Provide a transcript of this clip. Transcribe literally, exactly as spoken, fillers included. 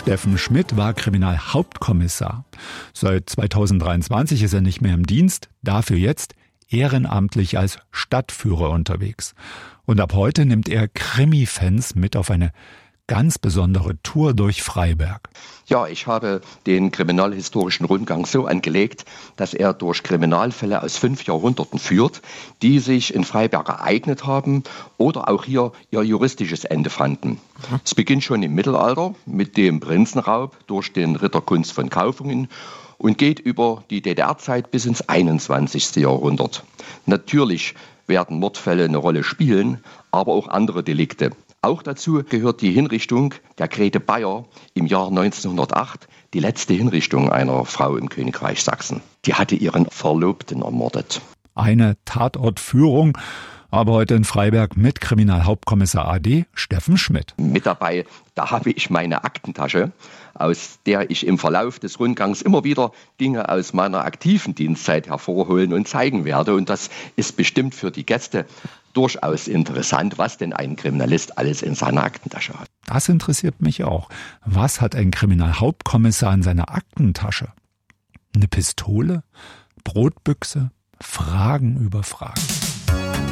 Steffen Schmidt war Kriminalhauptkommissar. Seit zweitausenddreiundzwanzig ist er nicht mehr im Dienst, dafür jetzt ehrenamtlich als Stadtführer unterwegs. Und ab heute nimmt er Krimi-Fans mit auf eine ganz besondere Tour durch Freiberg. Ja, ich habe den kriminalhistorischen Rundgang so angelegt, dass er durch Kriminalfälle aus fünf Jahrhunderten führt, die sich in Freiberg ereignet haben oder auch hier ihr juristisches Ende fanden. Es beginnt schon im Mittelalter mit dem Prinzenraub durch den Ritter Kunz von Kaufungen und geht über die D D R-Zeit bis ins einundzwanzigste. Jahrhundert. Natürlich werden Mordfälle eine Rolle spielen, aber auch andere Delikte. Auch dazu gehört die Hinrichtung der Grete Bayer im Jahr neunzehnhundertacht, die letzte Hinrichtung einer Frau im Königreich Sachsen. Die hatte ihren Verlobten ermordet. Eine Tatortführung, aber heute in Freiberg mit Kriminalhauptkommissar A D Steffen Schmidt. Mit dabei, da habe ich meine Aktentasche, aus der ich im Verlauf des Rundgangs immer wieder Dinge aus meiner aktiven Dienstzeit hervorholen und zeigen werde. Und das ist bestimmt für die Gäste durchaus interessant, was denn ein Kriminalist alles in seiner Aktentasche hat. Das interessiert mich auch. Was hat ein Kriminalhauptkommissar in seiner Aktentasche? Eine Pistole? Brotbüchse? Fragen über Fragen.